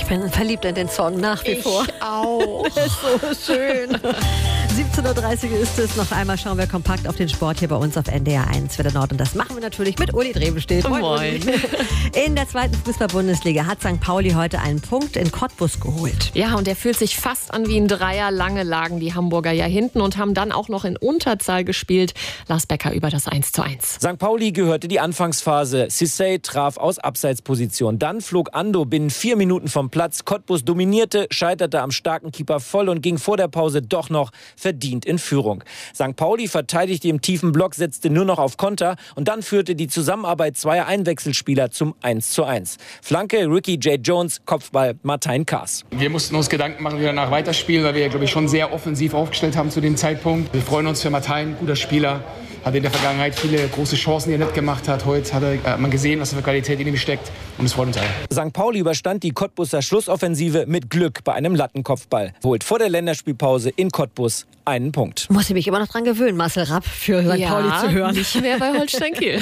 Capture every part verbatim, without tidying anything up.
Ich bin verliebt in den Song nach wie ich vor. auch. So schön. siebzehn Uhr dreißig ist es. Noch einmal schauen wir kompakt auf den Sport hier bei uns auf N D R eins Welle Nord. Und das machen wir natürlich mit Uli Drevenstedt. Moin. Uli. In der zweiten Fußball-Bundesliga hat Sankt Pauli heute einen Punkt in Cottbus geholt. Ja, und der fühlt sich fast an wie ein Dreier. Lange lagen die Hamburger ja hinten und haben dann auch noch in Unterzahl gespielt. Lars Becker über das eins zu eins. Sankt Pauli gehörte die Anfangsphase. Cissé traf aus Abseitsposition. Dann flog Ando binnen vier Minuten vom Platz. Cottbus dominierte, scheiterte am starken Keeper voll und ging vor der Pause doch noch verdient in Führung. Sankt Pauli verteidigte im tiefen Block, setzte nur noch auf Konter und dann führte die Zusammenarbeit zweier Einwechselspieler zum eins zu eins. Flanke Ricky J. Jones, Kopfball Martijn Kaas. Wir mussten uns Gedanken machen, wie wir danach weiterspielen, weil wir, glaube ich, schon sehr offensiv aufgestellt haben zu dem Zeitpunkt. Wir freuen uns für Martijn, guter Spieler. Hat in der Vergangenheit viele große Chancen, die er nicht gemacht hat. Heute hat, er, hat man gesehen, was für Qualität in ihm steckt. Und es freut uns alle. Sankt Pauli überstand die Cottbuser Schlussoffensive mit Glück bei einem Lattenkopfball. Holt vor der Länderspielpause in Cottbus einen Punkt. Muss ich mich immer noch dran gewöhnen, Marcel Rapp für Sankt ja, Pauli zu hören. Nicht mehr bei Holstein Kiel.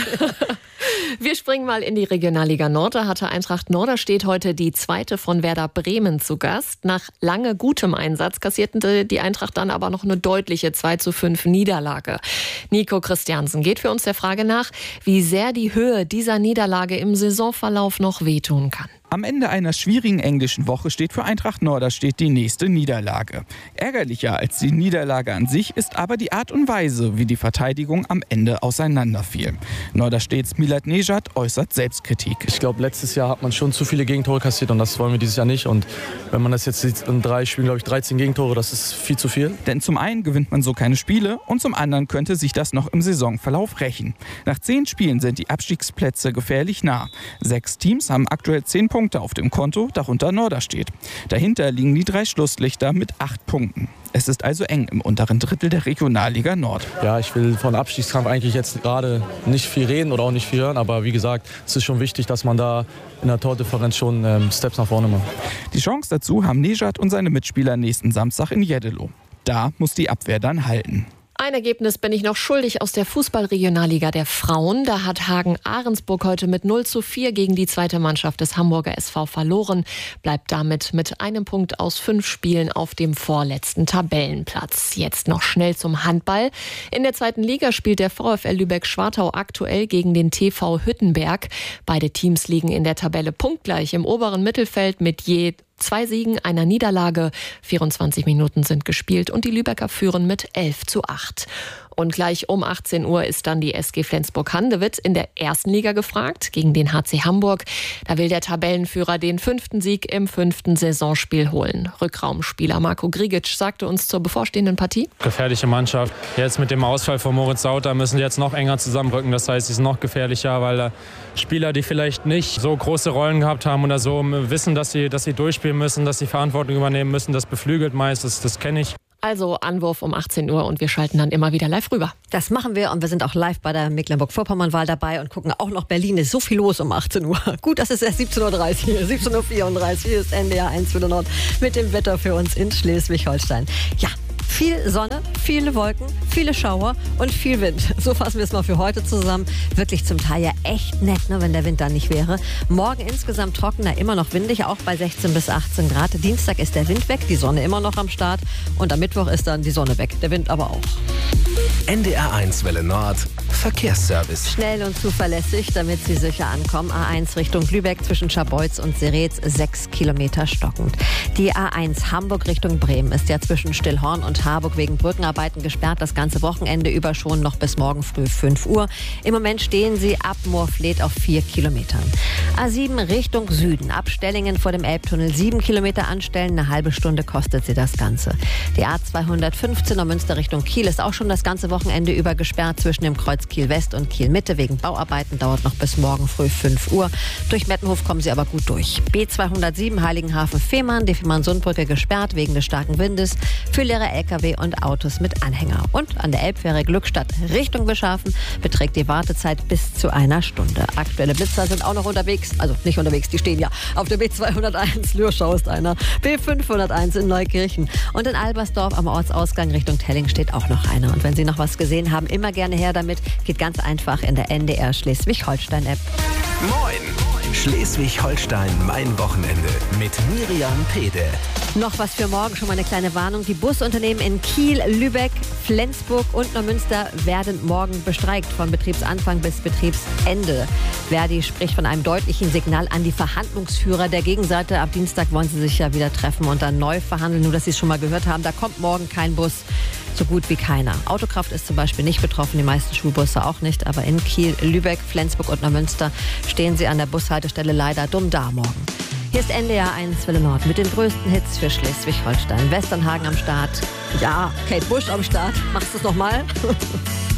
Wir springen mal in die Regionalliga Nord. Da hatte Eintracht Norderstedt heute die zweite von Werder Bremen zu Gast. Nach lange gutem Einsatz kassierten die Eintracht dann aber noch eine deutliche zwei zu fünf Niederlage. Nico Christiansen geht für uns der Frage nach, wie sehr die Höhe dieser Niederlage im Saisonverlauf noch wehtun kann. Am Ende einer schwierigen englischen Woche steht für Eintracht Norderstedt die nächste Niederlage. Ärgerlicher als die Niederlage an sich ist aber die Art und Weise, wie die Verteidigung am Ende auseinanderfiel. Norderstedts Milad Nejad äußert Selbstkritik. Ich glaube, letztes Jahr hat man schon zu viele Gegentore kassiert und das wollen wir dieses Jahr nicht. Und wenn man das jetzt sieht, in drei Spielen, glaube ich, dreizehn Gegentore, das ist viel zu viel. Denn zum einen gewinnt man so keine Spiele und zum anderen könnte sich das noch im Saisonverlauf rächen. Nach zehn Spielen sind die Abstiegsplätze gefährlich nah. Sechs Teams haben aktuell zehn Punkte auf dem Konto, darunter Norderstedt. Dahinter liegen die drei Schlusslichter mit acht Punkten. Es ist also eng im unteren Drittel der Regionalliga Nord. Ja, ich will von Abstiegskampf eigentlich jetzt gerade nicht viel reden oder auch nicht viel hören, aber wie gesagt, es ist schon wichtig, dass man da in der Tordifferenz schon ähm, Steps nach vorne macht. Die Chance dazu haben Nejad und seine Mitspieler nächsten Samstag in Jeddelo. Da muss die Abwehr dann halten. Ein Ergebnis bin ich noch schuldig aus der Fußball-Regionalliga der Frauen. Da hat Hagen-Ahrensburg heute mit null zu vier gegen die zweite Mannschaft des Hamburger S V verloren. Bleibt damit mit einem Punkt aus fünf Spielen auf dem vorletzten Tabellenplatz. Jetzt noch schnell zum Handball. In der zweiten Liga spielt der VfL Lübeck-Schwartau aktuell gegen den T V Hüttenberg. Beide Teams liegen in der Tabelle punktgleich im oberen Mittelfeld mit je zwei Siegen, einer Niederlage. vierundzwanzig Minuten sind gespielt und die Lübecker führen mit elf zu acht. Und gleich um achtzehn Uhr ist dann die S G Flensburg-Handewitt in der ersten Liga gefragt gegen den H C Hamburg. Da will der Tabellenführer den fünften Sieg im fünften Saisonspiel holen. Rückraumspieler Marco Grigic sagte uns zur bevorstehenden Partie: Gefährliche Mannschaft. Jetzt mit dem Ausfall von Moritz Sauter müssen sie jetzt noch enger zusammenrücken. Das heißt, sie sind noch gefährlicher, weil Spieler, die vielleicht nicht so große Rollen gehabt haben oder so, wissen, dass sie, dass sie durchspielen müssen, dass sie Verantwortung übernehmen müssen. Das beflügelt meist, das, das kenne ich. Also Anwurf um achtzehn Uhr und wir schalten dann immer wieder live rüber. Das machen wir und wir sind auch live bei der Mecklenburg-Vorpommern-Wahl dabei und gucken auch noch Berlin. Ist so viel los um achtzehn Uhr. Gut, das ist erst siebzehn Uhr dreißig. siebzehn Uhr vierunddreißig ist N D R eins Welle Nord mit dem Wetter für uns in Schleswig-Holstein. Ja, viel Sonne, viele Wolken, viele Schauer und viel Wind. So fassen wir es mal für heute zusammen. Wirklich zum Teil ja echt nett, ne, wenn der Wind dann nicht wäre. Morgen insgesamt trockener, immer noch windig, auch bei sechzehn bis achtzehn Grad. Dienstag ist der Wind weg, die Sonne immer noch am Start. Und am Mittwoch ist dann die Sonne weg, der Wind aber auch. N D R eins Welle Nord, Verkehrsservice. Schnell und zuverlässig, damit Sie sicher ankommen. A eins Richtung Lübeck zwischen Scharbeutz und Seretz, sechs Kilometer stockend. Die A eins Hamburg Richtung Bremen ist ja zwischen Stillhorn und Harburg wegen Brückenarbeiten gesperrt. Das ganze Wochenende über schon noch bis morgen früh fünf Uhr. Im Moment stehen sie ab Moorfleet auf vier Kilometern. A sieben Richtung Süden. Ab Stellingen vor dem Elbtunnel sieben Kilometer anstellen. Eine halbe Stunde kostet sie das Ganze. Die A zweihundertfünfzehn Neumünster Richtung Kiel ist auch schon das ganze Wochenende über gesperrt zwischen dem Kreuz Kiel West und Kiel Mitte wegen Bauarbeiten. Dauert noch bis morgen früh fünf Uhr. Durch Mettenhof kommen sie aber gut durch. B zweihundertsieben Heiligenhafen-Fehmarn. Die Fehmarn-Sundbrücke gesperrt wegen des starken Windes. Für leere L K W und Autos mit Anhänger. Und an der Elbfähre Glückstadt Richtung Beschafen beträgt die Wartezeit bis zu einer Stunde. Aktuelle Blitzer sind auch noch unterwegs. Also nicht unterwegs, die stehen ja. Auf der B zweihunderteins Lürschau ist einer. B fünfhunderteins in Neukirchen. Und in Albersdorf am Ortsausgang Richtung Telling steht auch noch einer. Und wenn Sie noch was gesehen haben, immer gerne her damit. Geht ganz einfach in der N D R Schleswig-Holstein-App. Moin! Schleswig-Holstein, mein Wochenende mit Miriam Pede. Noch was für morgen, schon mal eine kleine Warnung. Die Busunternehmen in Kiel, Lübeck, Flensburg und Neumünster werden morgen bestreikt, von Betriebsanfang bis Betriebsende. Verdi spricht von einem deutlichen Signal an die Verhandlungsführer der Gegenseite. Ab Dienstag wollen sie sich ja wieder treffen und dann neu verhandeln. Nur, dass Sie es schon mal gehört haben, da kommt morgen kein Bus. So gut wie keiner. Autokraft ist zum Beispiel nicht betroffen, die meisten Schulbusse auch nicht. Aber in Kiel, Lübeck, Flensburg und Neumünster stehen sie an der Bushaltestelle leider dumm da morgen. Hier ist N D R eins Welle Nord mit den größten Hits für Schleswig-Holstein. Westernhagen am Start. Ja, Kate Bush am Start. Machst du es nochmal?